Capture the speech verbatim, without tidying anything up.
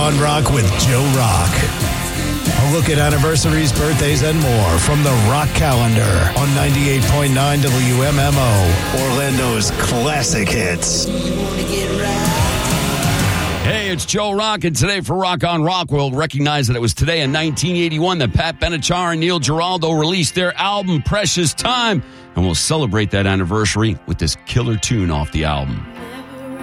on Rock with Joe Rock. A look at anniversaries, birthdays, and more from the Rock Calendar on ninety-eight point nine W M M O, Orlando's classic hits. Hey, it's Joe Rock, and today for Rock on Rock, we'll recognize that it was today in nineteen eighty-one that Pat Benatar and Neil Giraldo released their album Precious Time, and we'll celebrate that anniversary with this killer tune off the album.